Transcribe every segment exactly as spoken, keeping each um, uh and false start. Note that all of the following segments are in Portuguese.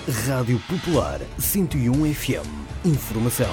Rádio Popular cento e um F M. Informação.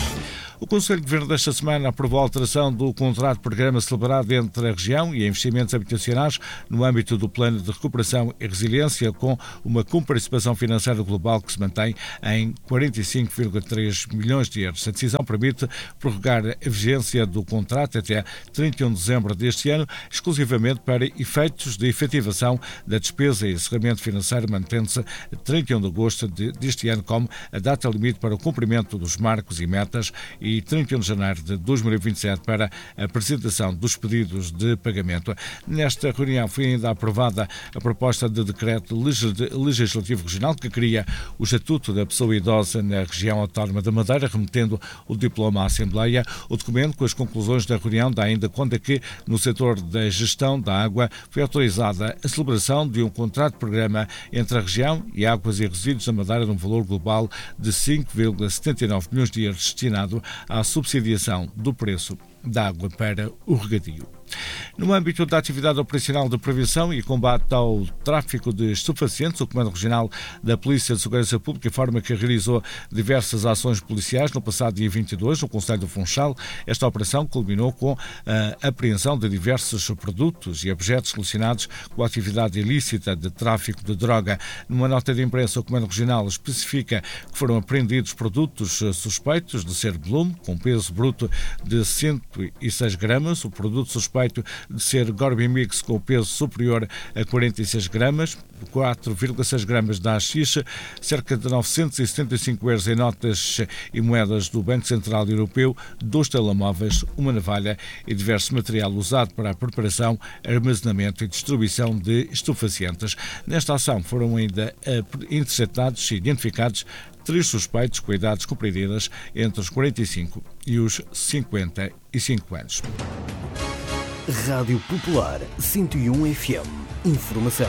O Conselho de Governo desta semana aprovou a alteração do contrato de programa celebrado entre a região e a investimentos habitacionais no âmbito do Plano de Recuperação e Resiliência, com uma comparticipação financeira global que se mantém em quarenta e cinco vírgula três milhões de euros. A decisão permite prorrogar a vigência do contrato até trinta e um de dezembro deste ano, exclusivamente para efeitos de efetivação da despesa e encerramento financeiro, mantendo-se trinta e um de agosto deste ano como a data limite para o cumprimento dos marcos e metas e trinta e um de janeiro de dois mil e vinte e sete para a apresentação dos pedidos de pagamento. Nesta reunião foi ainda aprovada a proposta de decreto legislativo regional que cria o Estatuto da Pessoa Idosa na região autónoma da Madeira, remetendo o diploma à Assembleia. O documento, com as conclusões da reunião, dá ainda conta que, no setor da gestão da água, foi autorizada a celebração de um contrato de programa entre a região e Águas e Resíduos da Madeira num valor global de cinco vírgula setenta e nove milhões de euros destinado à subsidiação do preço da água para o regadio. No âmbito da atividade operacional de prevenção e combate ao tráfico de estupefacientes, o Comando Regional da Polícia de Segurança Pública informa que realizou diversas ações policiais no passado dia vinte e dois, no Concelho do Funchal. Esta operação culminou com a apreensão de diversos produtos e objetos relacionados com a atividade ilícita de tráfico de droga. Numa nota de imprensa, o Comando Regional especifica que foram apreendidos produtos suspeitos de ser Blume, com peso bruto de cento e seis gramas, o produto suspeito de ser Gorbimix com peso superior a quarenta e seis gramas, quatro vírgula seis gramas de haxixe, cerca de novecentos e setenta e cinco euros em notas e moedas do Banco Central Europeu, dois telemóveis, uma navalha e diverso material usado para a preparação, armazenamento e distribuição de estupefacientes. Nesta ação foram ainda interceptados e identificados três suspeitos com idades compreendidas entre os quarenta e cinco e os cinquenta e cinco anos. Rádio Popular cento e um F M. Informação.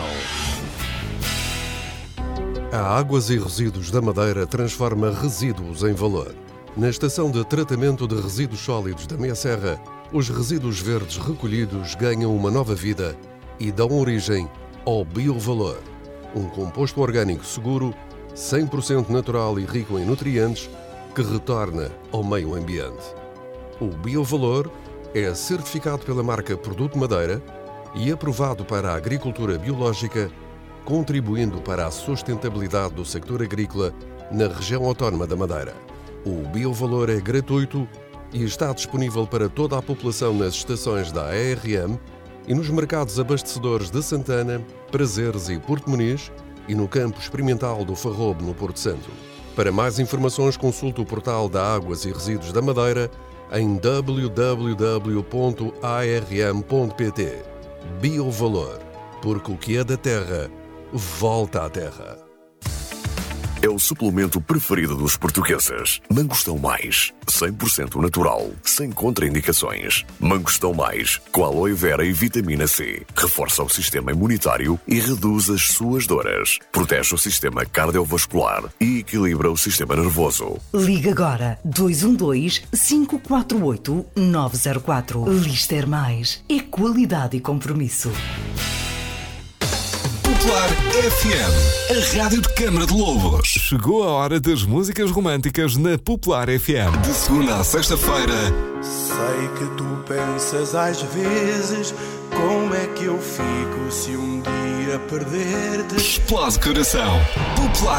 A Águas e Resíduos da Madeira transforma resíduos em valor. Na estação de tratamento de resíduos sólidos da Meia Serra, os resíduos verdes recolhidos ganham uma nova vida e dão origem ao biovalor, um composto orgânico seguro, cem por cento natural e rico em nutrientes, que retorna ao meio ambiente. O biovalor é certificado pela marca Produto Madeira e aprovado para a agricultura biológica, contribuindo para a sustentabilidade do sector agrícola na região autónoma da Madeira. O biovalor é gratuito e está disponível para toda a população nas estações da A R M e nos mercados abastecedores de Santana, Prazeres e Porto Muniz e no campo experimental do Farrobo, no Porto Santo. Para mais informações, consulte o portal da Águas e Resíduos da Madeira em w w w ponto a r m ponto p t. Biovalor, porque o que é da terra, volta à terra. É o suplemento preferido dos portugueses. Mangostão Mais, cem por cento natural, sem contraindicações. Mangostão Mais, com aloe vera e vitamina C. Reforça o sistema imunitário e reduz as suas dores. Protege o sistema cardiovascular e equilibra o sistema nervoso. Liga agora dois um dois, cinco quatro oito, nove zero quatro. Lister Mais é qualidade e compromisso. Popular F M, a rádio de Câmara de Lobos. Chegou a hora das músicas românticas na Popular F M. De segunda a sexta-feira. Sei que tu pensas às vezes como é que eu fico se um dia perder-te. Explode coração. Popular